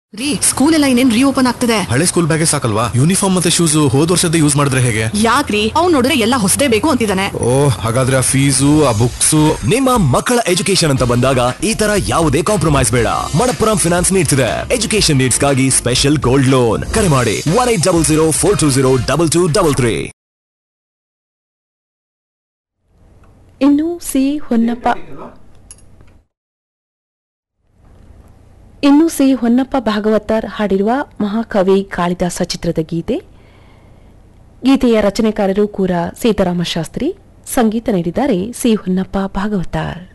ರೀ, ಸ್ಕೂಲ್ ಎಲ್ಲ ಇನ್ನೇನ್ ರೀಓಪನ್ ಆಗ್ತದೆ. ಹಳೆ ಸ್ಕೂಲ್ ಬ್ಯಾಗೇ ಸಾಕಲ್ವಾ? ಯೂನಿಫಾರ್ಮ್ ಮತ್ತೆ ಶೂಸ್ ಹೋದ್ ವರ್ಷದ ಯೂಸ್ ಮಾಡಿದ್ರೆ ಹೇಗೆ? ಯಾಕ್ರಿ, ಅವ್ನು ನೋಡಿದ್ರೆ ಎಲ್ಲ ಹೊಸದೇ ಬೇಕು ಅಂತಿದ್ದಾನೆ. ಹಾಗಾದ್ರೆ ಆ ಫೀಸು ಆ ಬುಕ್ಸ್. ನಿಮ್ಮ ಮಕ್ಕಳ ಎಜುಕೇಶನ್ ಅಂತ ಬಂದಾಗ ಈ ತರ ಯಾವುದೇ ಕಾಂಪ್ರಮೈಸ್ ಬೇಡ. ಮಣಪ್ಪುರಂ ಫಿನಾನ್ಸ್ ನೀಡ್ಸ್ ಇದೆ ಎಜುಕೇಶನ್ ನೀಡ್ಸ್ ಗಾಗಿ ಸ್ಪೆಷಲ್ ಗೋಲ್ಡ್ ಲೋನ್. ಕರೆ ಮಾಡಿ 1800420223. ಇನ್ನು ಸಿ ಹೊನ್ನಪ್ಪ ಭಾಗವತರ್ ಹಾಡಿರುವ ಮಹಾಕವಿ ಕಾಳಿದಾಸ ಚಿತ್ರದ ಗೀತೆಯ ರಚನೆಕಾರರು ಕೂರ ಸೀತಾರಾಮ ಶಾಸ್ತ್ರಿ, ಸಂಗೀತ ನೀಡಿದ್ದಾರೆ ಸಿ ಹೊನ್ನಪ್ಪ ಭಾಗವತರ್.